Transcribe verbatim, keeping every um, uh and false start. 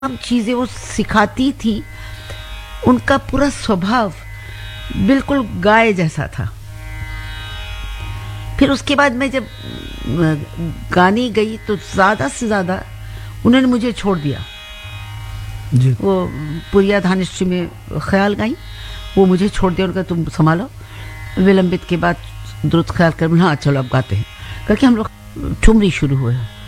तमाम चीज़ें वो सिखाती थी, उनका पूरा स्वभाव बिल्कुल गाय जैसा था। फिर उसके बाद मैं जब गाने गई तो ज़्यादा से ज़्यादा उन्होंने मुझे छोड़ दिया। जी। वो पुरिया धानिश्री में ख्याल गाई, वो मुझे छोड़ दिया, उनका तुम संभालो। विलंबित के बाद दुरुस्त ख्याल कर, हाँ चलो अब गाते हैं करके हम लोग ठुमरी शुरू हुए।